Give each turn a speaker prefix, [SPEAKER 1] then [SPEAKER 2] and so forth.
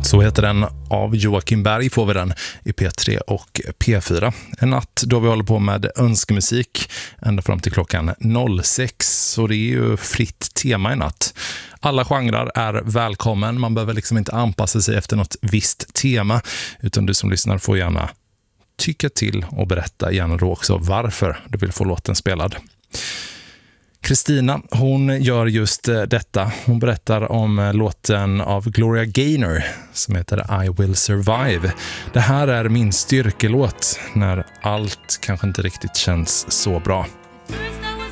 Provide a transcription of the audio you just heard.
[SPEAKER 1] Så heter den. Av Joakim Berg får vi den i P3 och P4. En natt då vi håller på med önskemusik ända fram till klockan 06. Så det är ju fritt tema i natt. Alla genrer är välkommen. Man behöver liksom inte anpassa sig efter något visst tema. Utan du som lyssnar får gärna tycka till och berätta gärna då också varför du vill få låten spelad. Kristina, hon gör just detta. Hon berättar om låten av Gloria Gaynor som heter I Will Survive. Det här är min styrkelåt när allt kanske inte riktigt känns så bra.